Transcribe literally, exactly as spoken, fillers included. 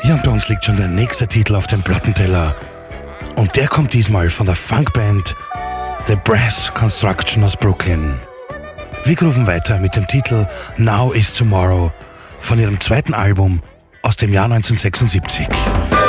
Ja, und bei uns liegt schon der nächste Titel auf dem Plattenteller. Und der kommt diesmal von der Funkband The Brass Construction aus Brooklyn. Wir grooven weiter mit dem Titel Now is Tomorrow von ihrem zweiten Album aus dem Jahr neunzehnhundertsechsundsiebzig.